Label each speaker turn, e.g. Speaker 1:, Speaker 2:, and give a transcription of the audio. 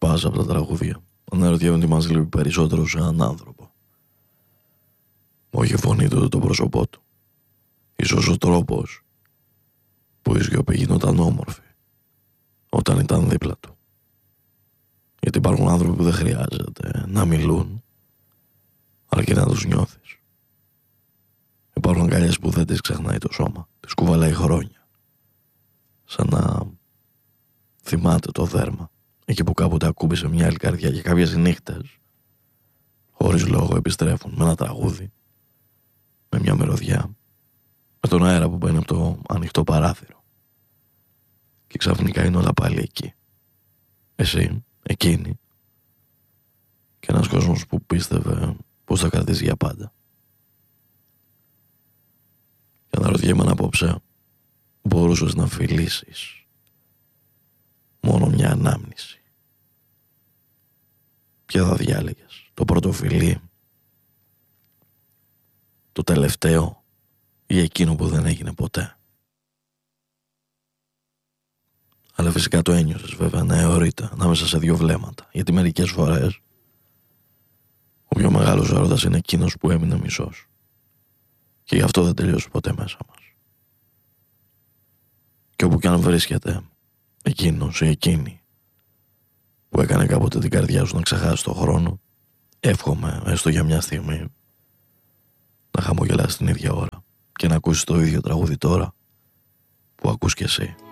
Speaker 1: φράζ από τα τραγούδια. Αναρωτιέμαι τι μας λείπει περισσότερο σε έναν άνθρωπο. Όχι η φωνή του, το πρόσωπό του. Ίσως ο τρόπος που η σιωπή γινόταν όμορφη όταν ήταν δίπλα του. Γιατί υπάρχουν άνθρωποι που δεν χρειάζεται να μιλούν, αρκεί να τους νιώθεις. Υπάρχουν αγκαλιές που δεν τις ξεχνάει το σώμα, τις κουβαλάει χρόνια. Σαν να θυμάται το δέρμα, εκεί που κάποτε ακούμπησε μια άλλη καρδιά, και κάποιες νύχτες, χωρίς λόγο, επιστρέφουν με ένα τραγούδι, με μια μυρωδιά, με τον αέρα που μπαίνει από το ανοιχτό παράθυρο. Και ξαφνικά είναι όλα πάλι εκεί. Εσύ, εκείνη, και ένας κόσμος που πίστευε πως θα κρατήσει για πάντα. Και αναρωτιέμαι αν απόψε μπορούσες να φιλήσεις μόνο μια ανάμνηση. Ποια θα διάλεγες? Το πρώτο φιλί, το τελευταίο, ή εκείνο που δεν έγινε ποτέ? Αλλά φυσικά το ένιωσες βέβαια νεωρίτερα, ανάμεσα σε δύο βλέμματα. Γιατί μερικές φορές ο πιο μεγάλος έρωτας είναι εκείνος που έμεινε μισός. Και γι' αυτό δεν τελειώσει ποτέ μέσα μας. Και όπου κι αν βρίσκεται εκείνος ή εκείνη που έκανε κάποτε την καρδιά σου να ξεχάσει τον χρόνο, εύχομαι έστω για μια στιγμή να χαμογελάς την ίδια ώρα και να ακούσεις το ίδιο τραγούδι τώρα που ακούς κι εσύ.